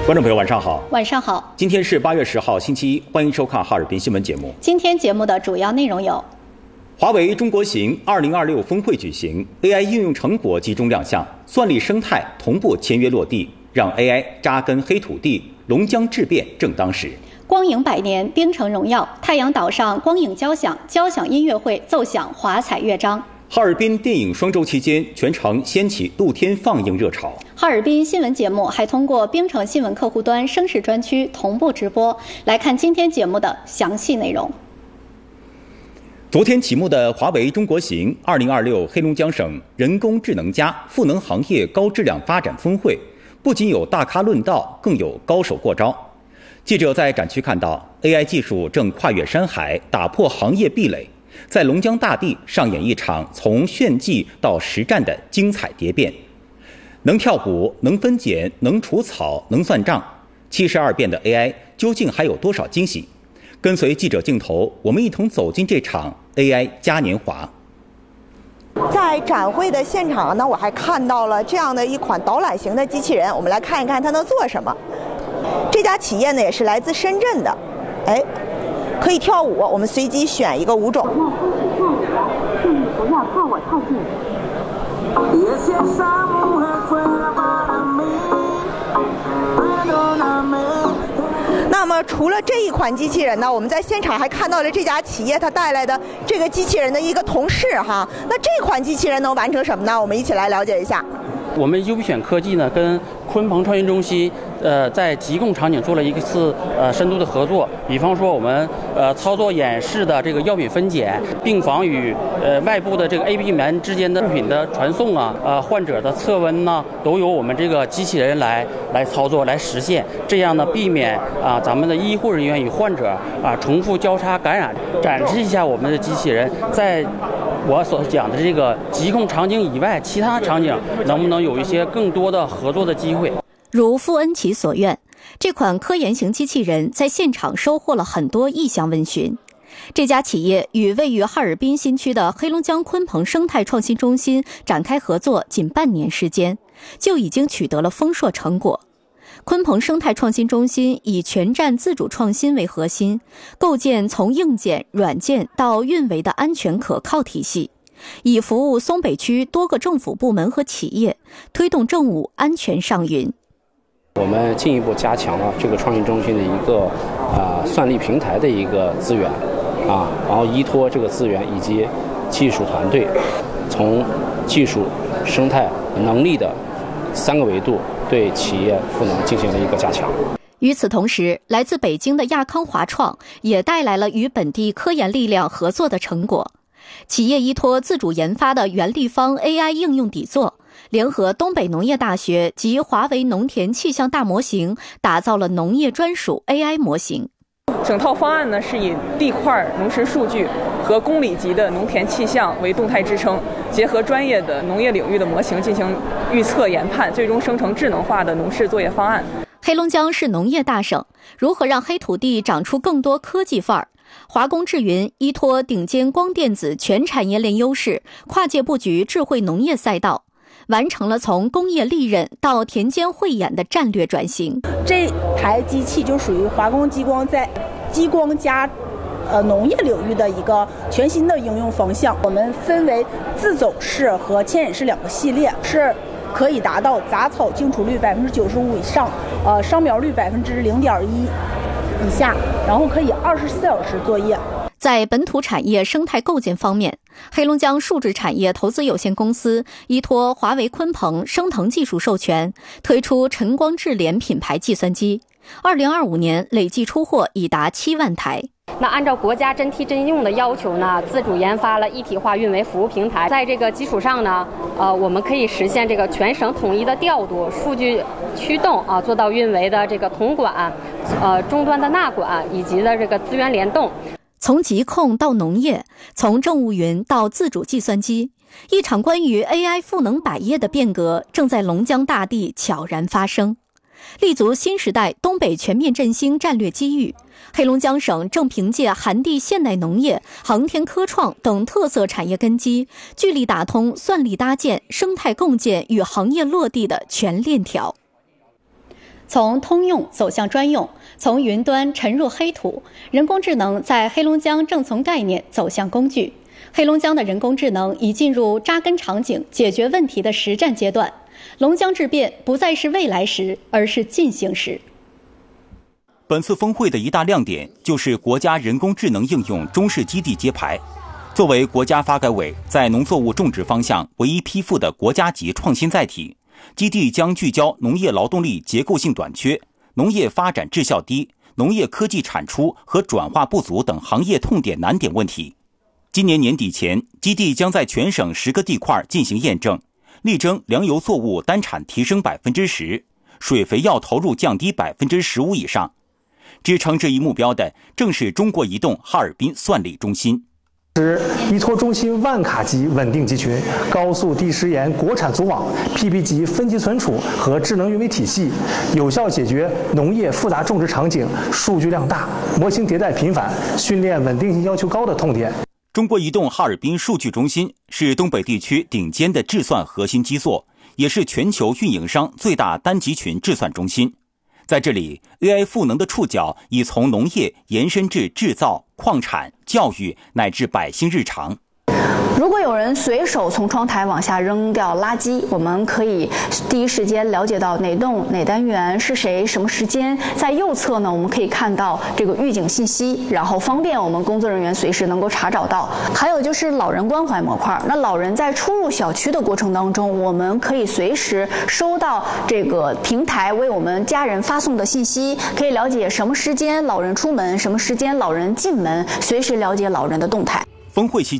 观众朋友，晚上好。 晚上好。 今天是8月10号，星期一，欢迎收看哈尔滨新闻节目。 今天节目的主要内容有： 华为中国行2026峰会举行 ，AI 应用成果集中亮相，算力生态同步签约落地，让 AI 扎根黑土地，龙江质变正当时。 光影100年，冰城荣耀，太阳岛上光影交响音乐会奏响华彩乐章。 哈尔滨电影双周期间，全城掀起露天放映热潮。 哈尔滨新闻节目还通过冰城新闻客户端声势专区同步直播。来看今天节目的详细内容。 昨天启幕的华为中国行2026黑龙江省人工智能赋能行业高质量发展峰会，不仅有大咖论道，更有高手过招。记者在展区看到 ，AI 技术正跨越山海，打破行业壁垒。在龙江大地上演一场从炫技到实战的精彩蝶变，能跳舞，能分拣，能除草，能算账，72变的 AI 究竟还有多少惊喜？跟随记者镜头，我们一同走进这场 AI 嘉年华。 在展会的现场呢，我还看到了这样的一款导览型的机器人，我们来看一看它能做什么。这家企业呢也是来自深圳的，可以跳舞，我们随机选一个舞种。 不要靠我太近。 那么除了这一款机器人呢，我们在现场还看到了这家企业它带来的这个机器人的一个同事哈。那这款机器人能完成什么呢？我们一起来了解一下。 我们优选科技呢跟鲲鹏创新中心在疾控场景做了一次深度的合作，比方说我们操作演示的这个药品分拣，病房与外部的这个 AP 门之间的物品的传送患者的测温呢，都由我们这个机器人来操作来实现，这样呢避免咱们的医护人员与患者重复交叉感染。展示一下我们的机器人在我所讲的这个疾控场景以外，其他场景能不能有一些更多的合作的机会？ 如傅恩奇所愿，这款科研型机器人在现场收获了很多意向问询。这家企业与位于哈尔滨新区的黑龙江鲲鹏生态创新中心展开合作，仅半年时间，就已经取得了丰硕成果。鲲鹏生态创新中心以全站自主创新为核心，构建从硬件、软件到运维的安全可靠体系，以服务松北区多个政府部门和企业，推动政务安全上云。 我们进一步加强了这个创新中心的一个算力平台的一个资源然后依托这个资源以及技术团队，从技术、生态、能力的3个维度对企业赋能进行了一个加强。 与此同时，来自北京的亚康华创也带来了与本地科研力量合作的成果。企业依托自主研发的原立方 AI 应用底座，联合东北农业大学及华为农田气象大模型，打造了农业专属 AI 模型。 整套方案呢是以地块农时数据和公里级的农田气象为动态支撑，结合专业的农业领域的模型进行预测研判，最终生成智能化的农事作业方案。 黑龙江是农业大省，如何让黑土地长出更多科技范儿？华工智云依托顶尖光电子全产业链优势，跨界布局智慧农业赛道，完成了从工业利刃到田间慧眼的战略转型。 这台机器就属于华工激光在激光加农业领域的一个全新的应用方向。我们分为自走式和牵引式2个系列，是可以达到杂草净除率95%以上，伤苗率0.1%以下，然后可以24小时作业。 在本土产业生态构建方面，黑龙江数智产业投资有限公司依托华为鲲鹏升腾技术授权，推出晨光智联品牌计算机，2025年累计出货已达7万台。 那按照国家真题真用的要求呢，自主研发了一体化运维服务平台。在这个基础上呢，我们可以实现这个全省统一的调度、数据驱动做到运维的这个统管、终端的纳管以及的这个资源联动。 从疾控到农业，从政务云到自主计算机，一场关于 AI 赋能百业的变革正在龙江大地悄然发生。立足新时代东北全面振兴战略机遇，黑龙江省正凭借含地现代农业、航天科创等特色产业根基，聚力打通算力搭建、生态共建与行业落地的全链条。 从通用走向专用，从云端沉入黑土，人工智能在黑龙江正从概念走向工具。黑龙江的人工智能已进入扎根场景、解决问题的实战阶段。龙江质变不再是未来时，而是进行时。 本次峰会的一大亮点就是国家人工智能应用中试基地揭牌。作为国家发改委在农作物种植方向唯一批复的国家级创新载体，基地将聚焦农业劳动力结构性短缺、农业发展质效低、农业科技产出和转化不足等行业痛点难点问题。今年年底前，基地将在全省10个地块进行验证，力争粮油作物单产提升10%，水肥药投入降低15%以上。支撑这一目标的正是中国移动哈尔滨算力中心。 依托中心万卡级稳定集群、高速低时延国产组网、PP 级分级存储和智能运维体系，有效解决农业复杂种植场景数据量大、模型迭代频繁、训练稳定性要求高的痛点。 中国移动哈尔滨数据中心是东北地区顶尖的智算核心基座，也是全球运营商最大单集群智算中心。在这里 ，AI 赋能的触角已从农业延伸至制造、矿产、教育乃至百姓日常。 如果有人随手从窗台往下扔掉垃圾，我们可以第一时间了解到哪栋哪单元是谁什么时间。在右侧呢，我们可以看到这个预警信息，然后方便我们工作人员随时能够查找到。还有就是老人关怀模块，那老人在出入小区的过程当中，我们可以随时收到这个平台为我们家人发送的信息，可以了解什么时间老人出门，什么时间老人进门，随时了解老人的动态。 峰会期